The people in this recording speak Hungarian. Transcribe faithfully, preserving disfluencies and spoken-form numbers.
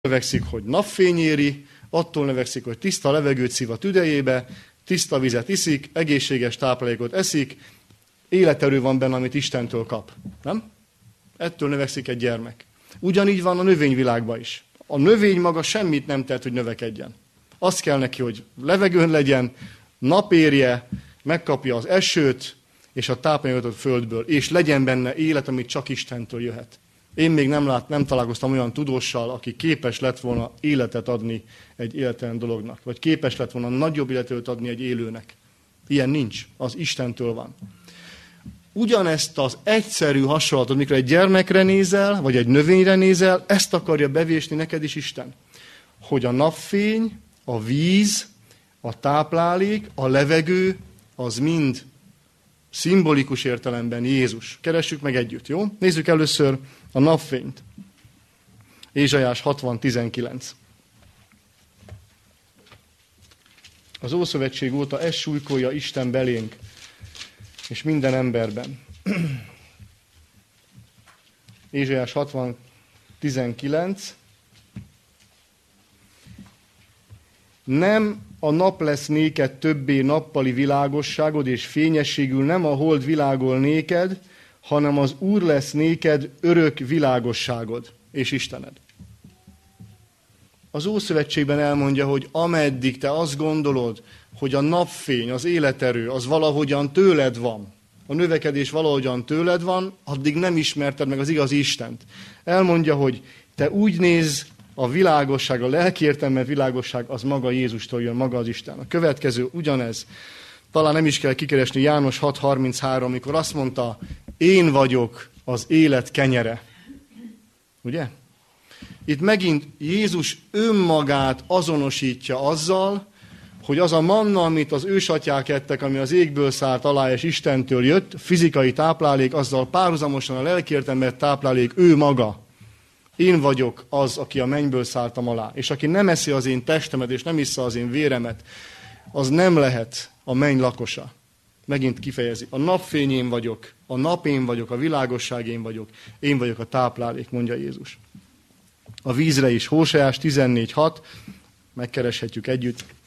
növekszik, hogy napfény éri, attól növekszik, hogy tiszta levegőt szív a tüdejébe, tiszta vizet iszik, egészséges táplálékot eszik, életerő van benne, amit Istentől kap. Nem? Ettől növekszik egy gyermek. Ugyanígy van a növényvilágban is. A növény maga semmit nem tett, hogy növekedjen. Azt kell neki, hogy levegőn legyen, napérje, megkapja az esőt és a táplálékot a földből, és legyen benne élet, amit csak Istentől jöhet. Én még nem, lát, nem találkoztam olyan tudóssal, aki képes lett volna életet adni egy életlen dolognak, vagy képes lett volna nagyobb életet adni egy élőnek. Ilyen nincs, az Istentől van. Ugyanezt az egyszerű hasonlatot, mikor egy gyermekre nézel, vagy egy növényre nézel, ezt akarja bevésni neked is Isten. Hogy a napfény, a víz, a táplálék, a levegő, az mind szimbolikus értelemben Jézus. Keressük meg együtt, jó? Nézzük először a napfényt. Ézsaiás hatvan tizenkilenc. Az Ószövetség óta ez súlykolja Isten belénk, és minden emberben. Ézsaiás hatvan tizenkilenc. Nem a nap lesz néked többé nappali világosságod, és fényességül nem a hold világol néked, hanem az Úr lesz néked örök világosságod, és Istened. Az Ószövetségben elmondja, hogy ameddig te azt gondolod, hogy a napfény, az életerő, az valahogyan tőled van, a növekedés valahogyan tőled van, addig nem ismerted meg az igazi Istent. Elmondja, hogy te úgy néz a világosság, a lelki értelme világosság, az maga Jézustól jön, maga az Isten. A következő ugyanez. Talán nem is kell kikeresni János hat harminchárom, amikor azt mondta, én vagyok az élet kenyere. Ugye? Itt megint Jézus önmagát azonosítja azzal, hogy az a manna, amit az ősatyák ettek, ami az égből szállt alá, és Istentől jött, fizikai táplálék, azzal párhuzamosan a lelkiértelmet táplálék ő maga. Én vagyok az, aki a mennyből szálltam alá. És aki nem eszi az én testemet, és nem issza az én véremet, az nem lehet a menny lakosa. Megint kifejezi. A napfény én vagyok, a nap én vagyok, a világosság én vagyok, én vagyok a táplálék, mondja Jézus. A vízre is, Hóseás tizennégy hat, megkereshetjük együtt.